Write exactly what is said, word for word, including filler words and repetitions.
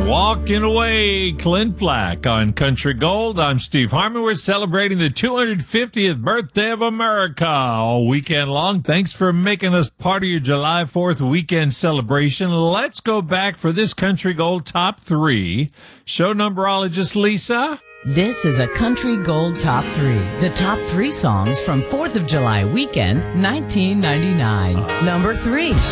Walking Away, Clint Black on Country Gold. I'm Steve Harmon. We're celebrating the two hundred fiftieth birthday of America all weekend long. Thanks for making us part of your July fourth weekend celebration. Let's go back for this Country Gold Top three. Show numberologist Lisa. This is a Country Gold Top three. The top three songs from fourth of July weekend, nineteen ninety-nine. Number three.